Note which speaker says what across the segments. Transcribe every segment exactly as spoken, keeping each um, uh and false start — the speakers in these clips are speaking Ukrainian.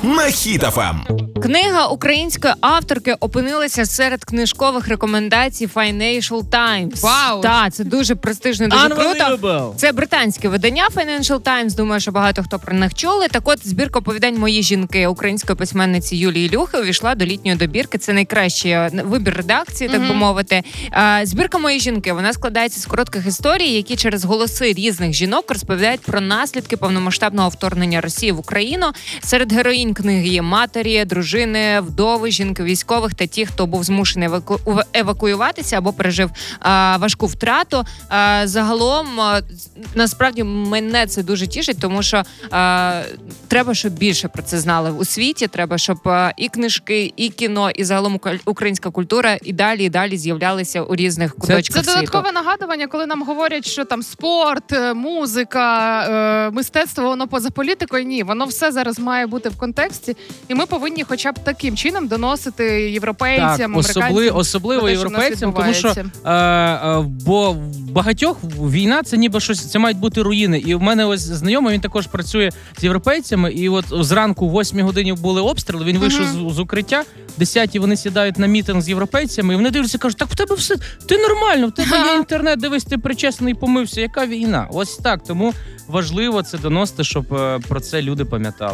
Speaker 1: на Хіт еф ем.
Speaker 2: Книга української авторки опинилася серед книжкових рекомендацій Financial Times.
Speaker 3: Вау!
Speaker 2: Так, це дуже престижно, дуже круто. Це британське видання Financial Times. Думаю, що багато хто про них чули. Так от, збірка оповідань «Мої жінки» української письменниці Юлії Ілюхи увійшла до літньої добірки. Це найкращий вибір редакції, так mm-hmm. би мовити. Збірка «Мої жінки» вона складається з коротких історій, які через голоси різних жінок розповідають про наслідки повномасштабного вторгнення Росії в Україну. Серед героїнь книги є матері, дружини, вдови, жінки військових та ті, хто був змушений еваку... евакуюватися або пережив а, важку втрату. А, загалом, а, насправді, мене це дуже тішить, тому що а, треба, щоб більше про це знали у світі. Треба, щоб а, і книжки, і кіно, і загалом українська культура і далі, і далі з'являлися у різних куточках світу.
Speaker 3: Це додаткове нагадування, коли нам говорять, що там спорт, музика, е, мистецтво, воно поза політикою. Ні, воно все зараз має бути в контексті, і ми повинні хоча б таким чином доносити європейцям,
Speaker 4: так,
Speaker 3: американцям.
Speaker 4: Особливо, особливо
Speaker 3: те,
Speaker 4: європейцям, тому що е, е, бо в багатьох війна це ніби щось, це мають бути руїни. І в мене ось знайомий, він також працює з європейцями, і от зранку в восьмій годині були обстріли, він вийшов uh-huh. з, з укриття, в десятій вони сідають на мітинг з європейцями, і вони дивляться, кажуть, так в тебе все, ти нормально, в тебе є інтернет, дивись, ти причесаний, помився, яка війна? Ось так, тому важливо це доносити, щоб е, про це люди пам'ятали.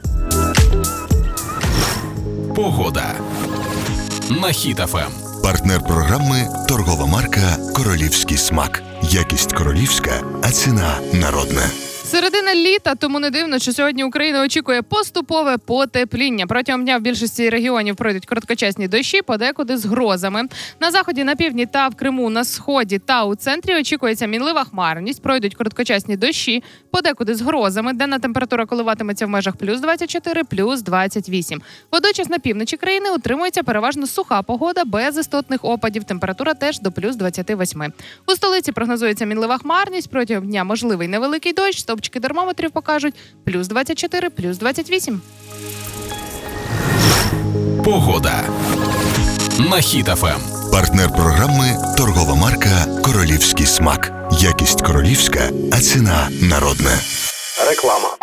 Speaker 1: Погода на Хіт еф ем.
Speaker 5: Партнер програми – торгова марка «Королівський смак». Якість королівська, а ціна народна.
Speaker 3: Середина літа, тому не дивно, що сьогодні Україна очікує поступове потепління. Протягом дня в більшості регіонів пройдуть короткочасні дощі, подекуди з грозами. На заході, на півдні та в Криму, на сході та у центрі очікується мінлива хмарність, пройдуть короткочасні дощі, подекуди з грозами. Денна температура коливатиметься в межах плюс двадцять чотири, плюс двадцять вісім. Водночас на півночі країни утримується переважно суха погода, без істотних опадів. Температура теж до плюс двадцять вісім. У столиці прогнозується мінлива хмарність, протягом дня можливий невеликий дощ, стовпчики термометрів покажуть плюс двадцять чотири, плюс двадцять вісім.
Speaker 1: Погода на Хіт еф ем.
Speaker 5: Партнер програми – торгова марка «Королівський смак». Якість королівська, а ціна народна.
Speaker 6: Реклама.